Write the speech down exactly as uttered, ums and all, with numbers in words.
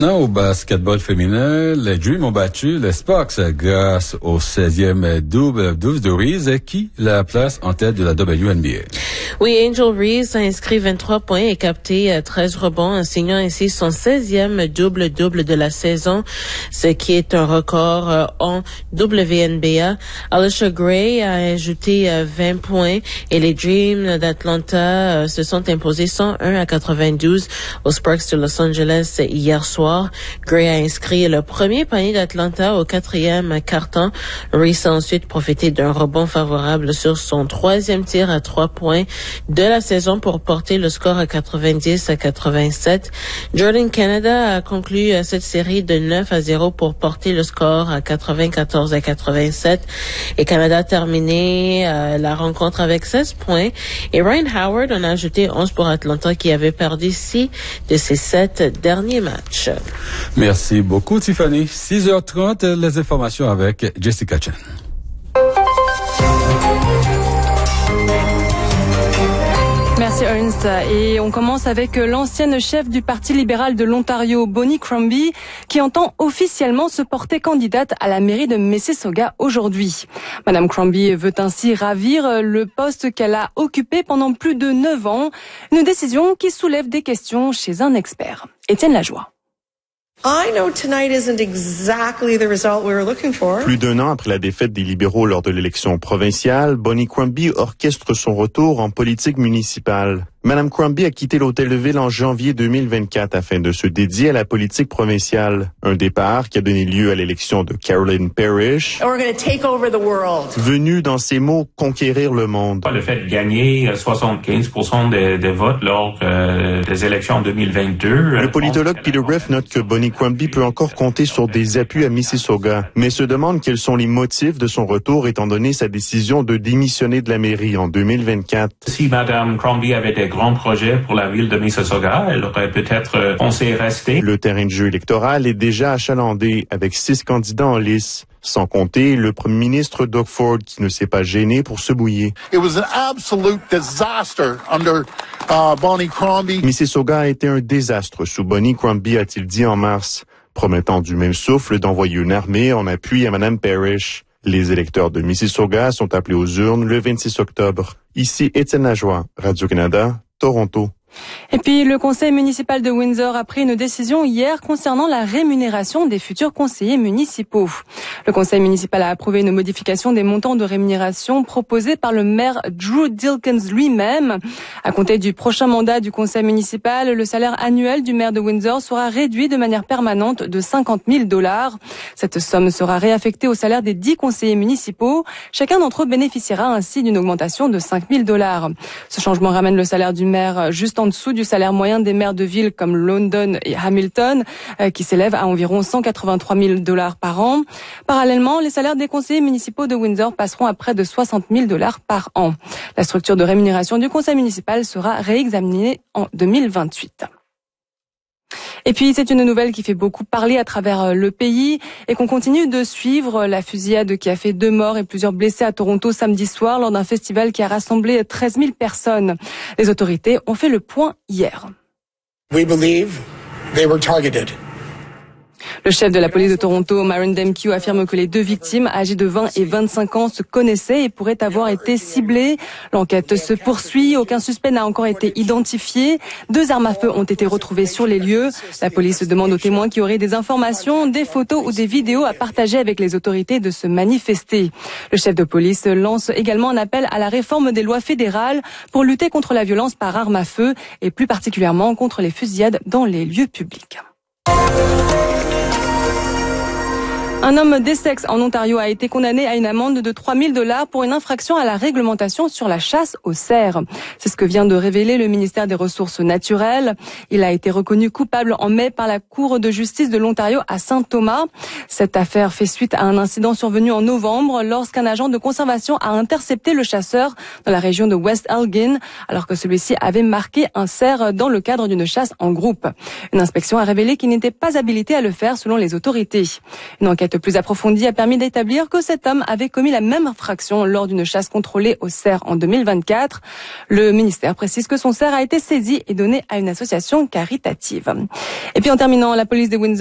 Au basketball féminin, les Dreams ont battu les Sparks grâce au seizième double douze de Reese qui la place en tête de la W N B A. Oui, Angel Reese a inscrit vingt-trois points et capté treize rebonds, en signant ainsi son seizième double-double de la saison, ce qui est un record en W N B A. Alicia Gray a ajouté vingt points et les Dreams d'Atlanta se sont imposés cent un à quatre-vingt-douze aux Sparks de Los Angeles hier soir. Gray a inscrit le premier panier d'Atlanta au quatrième quart-temps. Reese a ensuite profité d'un rebond favorable sur son troisième tir à trois points de la saison pour porter le score à quatre-vingt-dix à quatre-vingt-sept. Jordan Canada a conclu cette série de neuf à zéro pour porter le score à quatre-vingt-quatorze à quatre-vingt-sept. Et Canada a terminé euh, la rencontre avec seize points. Et Ryan Howard en a ajouté onze pour Atlanta qui avait perdu six de ses sept derniers matchs. Merci beaucoup, Tiffany. six heures trente, les informations avec Jessica Chen. Merci Ernst. Et on commence avec l'ancienne chef du Parti libéral de l'Ontario, Bonnie Crombie, qui entend officiellement se porter candidate à la mairie de Mississauga aujourd'hui. Madame Crombie veut ainsi ravir le poste qu'elle a occupé pendant plus de neuf ans. Une décision qui soulève des questions chez un expert. Étienne Lajoie. I know tonight isn't exactly the result we were looking for. Plus d'un an après la défaite des libéraux lors de l'élection provinciale, Bonnie Crombie orchestre son retour en politique municipale. Madame Crombie a quitté l'Hôtel de Ville en janvier deux mille vingt-quatre afin de se dédier à la politique provinciale. Un départ qui a donné lieu à l'élection de Caroline Parrish, We're going to take over the world. Venu dans ses mots conquérir le monde. Le fait de gagner soixante-quinze pour cent des, des votes lors euh, des élections deux mille vingt-deux. Le politologue Peter Riff note que Bonnie Crombie peut encore compter sur des appuis à Mississauga, mais se demande quels sont les motifs de son retour étant donné sa décision de démissionner de la mairie en deux mille vingt-quatre. Si Madame Crombie avait des grands projets pour la ville de Mississauga, elle aurait peut-être pensé rester. Le terrain de jeu électoral est déjà achalandé avec six candidats en lice. Sans compter le premier ministre Doug Ford qui ne s'est pas gêné pour se bouiller. It was an absolute disaster under uh, Bonnie Crombie. Mississauga a été un désastre sous Bonnie Crombie, a-t-il dit en mars, promettant du même souffle d'envoyer une armée en appui à Mme Parrish. Les électeurs de Mississauga sont appelés aux urnes le vingt-six octobre. Ici Étienne Lajoie, Radio-Canada, Toronto. Et puis, le conseil municipal de Windsor a pris une décision hier concernant la rémunération des futurs conseillers municipaux. Le conseil municipal a approuvé une modification des montants de rémunération proposés par le maire Drew Dilkens lui-même. À compter du prochain mandat du conseil municipal, le salaire annuel du maire de Windsor sera réduit de manière permanente de cinquante mille dollars. Cette somme sera réaffectée au salaire des dix conseillers municipaux. Chacun d'entre eux bénéficiera ainsi d'une augmentation de cinq mille dollars. Ce changement ramène le salaire du maire juste en dessous du salaire moyen des maires de villes comme London et Hamilton, euh, qui s'élève à environ cent quatre-vingt-trois mille dollars par an. Parallèlement, les salaires des conseillers municipaux de Windsor passeront à près de soixante mille dollars par an. La structure de rémunération du conseil municipal sera réexaminée en deux mille vingt-huit. Et puis, c'est une nouvelle qui fait beaucoup parler à travers le pays et qu'on continue de suivre. La fusillade qui a fait deux morts et plusieurs blessés à Toronto samedi soir lors d'un festival qui a rassemblé treize mille personnes. Les autorités ont fait le point hier. We believe they were targeted. Le chef de la police de Toronto, Myron Demkiw, affirme que les deux victimes, âgées de vingt et vingt-cinq ans, se connaissaient et pourraient avoir été ciblées. L'enquête se poursuit. Aucun suspect n'a encore été identifié. Deux armes à feu ont été retrouvées sur les lieux. La police demande aux témoins qui auraient des informations, des photos ou des vidéos à partager avec les autorités de se manifester. Le chef de police lance également un appel à la réforme des lois fédérales pour lutter contre la violence par arme à feu et plus particulièrement contre les fusillades dans les lieux publics. Un homme d'Essex en Ontario a été condamné à une amende de trois mille dollars pour une infraction à la réglementation sur la chasse aux cerfs. C'est ce que vient de révéler le ministère des Ressources naturelles. Il a été reconnu coupable en mai par la Cour de justice de l'Ontario à Saint-Thomas. Cette affaire fait suite à un incident survenu en novembre lorsqu'un agent de conservation a intercepté le chasseur dans la région de West Elgin alors que celui-ci avait marqué un cerf dans le cadre d'une chasse en groupe. Une inspection a révélé qu'il n'était pas habilité à le faire selon les autorités. Une enquête enquête plus approfondie a permis d'établir que cet homme avait commis la même infraction lors d'une chasse contrôlée au cerf en deux mille vingt-quatre. Le ministère précise que son cerf a été saisi et donné à une association caritative. Et puis en terminant, la police de Windsor